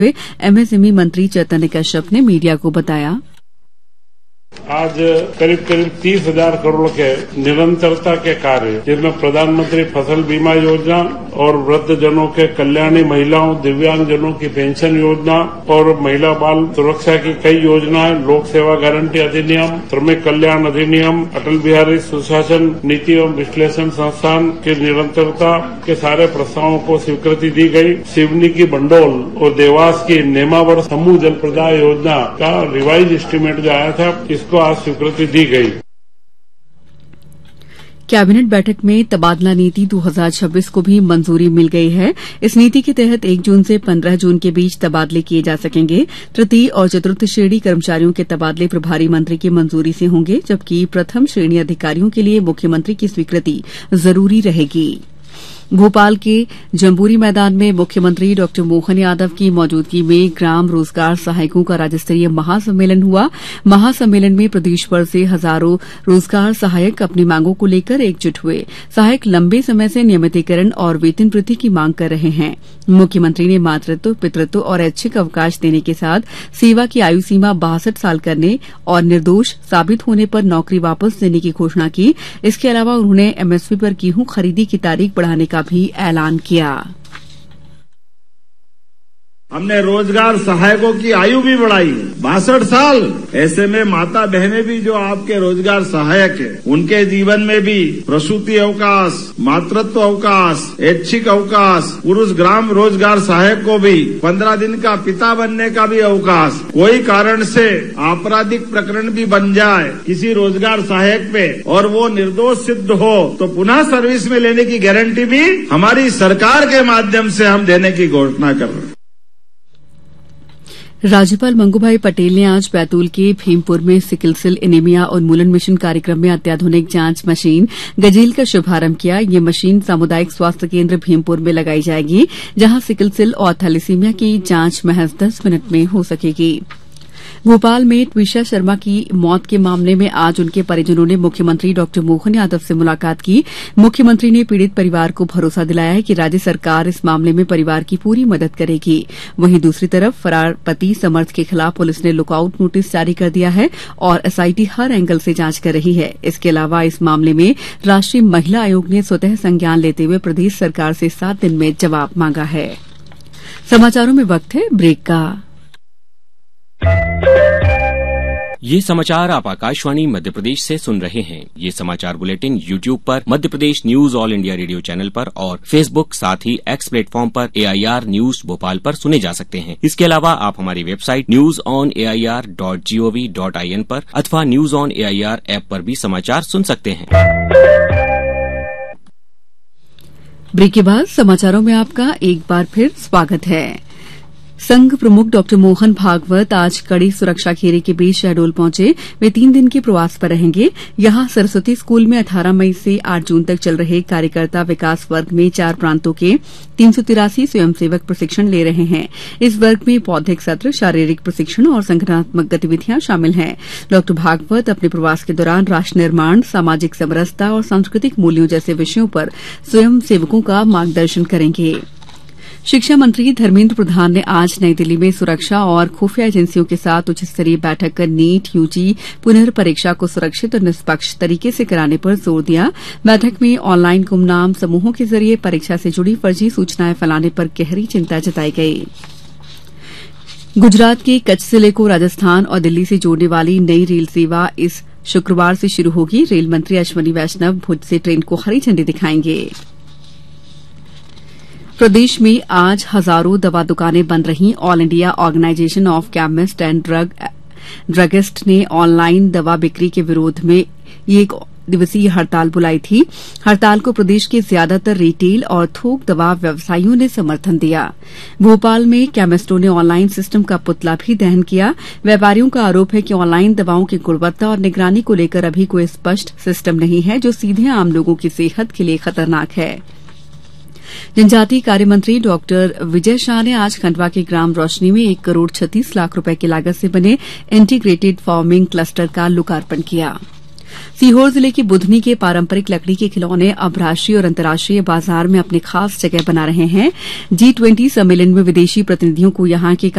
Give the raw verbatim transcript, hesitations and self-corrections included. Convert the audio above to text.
MSME मंत्री चैतन्य कश्यप ने media को बताया। आज करीब करीब तीस हजार करोड़ के निरंतरता के कार्य, जिसमें प्रधानमंत्री फसल बीमा योजना और वृद्धजनों के कल्याणी, महिलाओं दिव्यांग जनों की पेंशन योजना और महिला बाल सुरक्षा की कई योजनाएं, लोक सेवा गारंटी अधिनियम, श्रमिक कल्याण अधिनियम, अटल बिहारी सुशासन नीति एवं विश्लेषण संस्थान की निरंतरता के सारे प्रस्तावों को स्वीकृति दी गई। सिवनी की बंडोल और देवास की नेमावर समूह जल प्रदाय योजना का रिवाइज एस्टीमेट जो आया था, इसको आज स्वीकृति दी गई। कैबिनेट बैठक में तबादला नीति दो हज़ार छब्बीस को भी मंजूरी मिल गई है। इस नीति के तहत एक जून से पंद्रह जून के बीच तबादले किए जा सकेंगे। तृतीय और चतुर्थ श्रेणी कर्मचारियों के तबादले प्रभारी मंत्री की मंजूरी से होंगे, जबकि प्रथम श्रेणी अधिकारियों के लिए मुख्यमंत्री की स्वीकृति जरूरी रहेगी। भोपाल के जम्बूरी मैदान में मुख्यमंत्री डॉ मोहन यादव की मौजूदगी में ग्राम रोजगार सहायकों का राज्य महासम्मेलन हुआ। महासम्मेलन में प्रदेश भर से हजारों रोजगार सहायक अपनी मांगों को लेकर एकजुट हुए। सहायक लंबे समय से नियमितीकरण और वेतन वृद्धि की मांग कर रहे हैं। मुख्यमंत्री ने मातृत्व, पितृत्व और ऐच्छिक अवकाश देने के साथ सेवा की आयु सीमा बासठ साल करने और निर्दोष साबित होने पर नौकरी वापस देने की घोषणा की। इसके अलावा उन्होंने एमएसपी पर गेहूं खरीदी की तारीख बढ़ाने का भी ऐलान किया। हमने रोजगार सहायकों की आयु भी बढ़ाई, बासठ साल। ऐसे में माता बहनें भी जो आपके रोजगार सहायक है, उनके जीवन में भी प्रसूति अवकाश, मातृत्व अवकाश, ऐच्छिक अवकाश, पुरुष ग्राम रोजगार सहायक को भी पंद्रह दिन का पिता बनने का भी अवकाश। कोई कारण से आपराधिक प्रकरण भी बन जाए किसी रोजगार सहायक पे और वो निर्दोष सिद्ध हो तो पुनः सर्विस में लेने की गारंटी भी हमारी सरकार के माध्यम से हम देने की घोषणा कर रहे हैं। राज्यपाल मंगूभाई पटेल ने आज बैतूल के भीमपुर में सिकल सेल एनीमिया उन्मूलन मिशन कार्यक्रम में अत्याधुनिक जांच मशीन गजेल का शुभारंभ किया। ये मशीन सामुदायिक स्वास्थ्य केंद्र भीमपुर में लगाई जाएगी, जहां सिकल सेल और थैलेसीमिया की जांच महज दस मिनट में हो सकेगी। भोपाल में ट्विशा शर्मा की मौत के मामले में आज उनके परिजनों ने मुख्यमंत्री डॉ मोहन यादव से मुलाकात की। मुख्यमंत्री ने पीड़ित परिवार को भरोसा दिलाया है कि राज्य सरकार इस मामले में परिवार की पूरी मदद करेगी। वहीं दूसरी तरफ फरार पति समर्थ के खिलाफ पुलिस ने लुकआउट नोटिस जारी कर दिया है और एसआईटी हर एंगल से जांच कर रही है। इसके अलावा इस मामले में राष्ट्रीय महिला आयोग ने स्वतः संज्ञान लेते हुए प्रदेश सरकार से सात दिन में जवाब मांगा है। समाचारों में वक्त है ब्रेक का। ये समाचार आप आकाशवाणी मध्य प्रदेश से सुन रहे हैं। ये समाचार बुलेटिन यूट्यूब पर Madhya Pradesh news all India radio channel पर और फेसबुक साथ ही एक्स प्लेटफॉर्म पर एआईआर न्यूज भोपाल पर सुने जा सकते हैं। इसके अलावा आप हमारी website news on AIR dot gov dot IN पर अथवा न्यूज ऑन एआईआर ऐप पर भी समाचार सुन सकते हैं। ब्रेक के बाद समाचारों में आपका एक बार फिर स्वागत है। संघ प्रमुख डॉ मोहन भागवत आज कड़ी सुरक्षा घेरे के बीच शहडोल पहुंचे। वे तीन दिन के प्रवास पर रहेंगे। यहां सरस्वती स्कूल में अठारह मई से आठ जून तक चल रहे कार्यकर्ता विकास वर्ग में चार प्रांतों के तीन सौ तिरासी स्वयंसेवक प्रशिक्षण ले रहे हैं। इस वर्ग में बौद्धिक सत्र, शारीरिक प्रशिक्षण और संगठनात्मक गतिविधियां शामिल हैं। डॉ भागवत अपने प्रवास के दौरान राष्ट्र निर्माण, सामाजिक समरसता और सांस्कृतिक मूल्यों जैसे विषयों पर स्वयंसेवकों का मार्गदर्शन करेंगे। शिक्षा मंत्री धर्मेंद्र प्रधान ने आज नई दिल्ली में सुरक्षा और खुफिया एजेंसियों के साथ उच्च स्तरीय बैठक कर नीट यूजी पुनर्परीक्षा को सुरक्षित और निष्पक्ष तरीके से कराने पर जोर दिया। बैठक में ऑनलाइन गुमनाम समूहों के जरिए परीक्षा से जुड़ी फर्जी सूचनाएं फैलाने पर गहरी चिंता जताई गई। गुजरात के कच्छ जिले को राजस्थान और दिल्ली से जोड़ने वाली नई रेल सेवा इस शुक्रवार से शुरू होगी। रेल मंत्री अश्वनी वैष्णव भुज से ट्रेन को हरी झंडी दिखाएंगे। प्रदेश में आज हजारों दवा दुकानें बंद रहीं। All India organisation of chemist and drug druggist ने ऑनलाइन दवा बिक्री के विरोध में एक दिवसीय हड़ताल बुलाई थी। हड़ताल को प्रदेश के ज्यादातर रिटेल और थोक दवा व्यवसायियों ने समर्थन दिया। भोपाल में केमिस्टों ने ऑनलाइन सिस्टम का पुतला भी दहन किया। व्यापारियों का आरोप है कि ऑनलाइन दवाओं की गुणवत्ता और निगरानी को लेकर अभी कोई स्पष्ट सिस्टम नहीं है, जो सीधे आम लोगों की सेहत के लिए खतरनाक है। जनजातीय कार्य मंत्री डॉक्टर विजय शाह ने आज खंडवा के ग्राम रोशनी में एक करोड़ छत्तीस लाख रुपए की लागत से बने इंटीग्रेटेड फार्मिंग क्लस्टर का लोकार्पण किया। सीहोर जिले की बुधनी के पारंपरिक लकड़ी के खिलौने अब राष्ट्रीय और अंतर्राष्ट्रीय बाजार में अपनी खास जगह बना रहे हैं। जी ट्वेंटी सम्मेलन में विदेशी प्रतिनिधियों को यहां के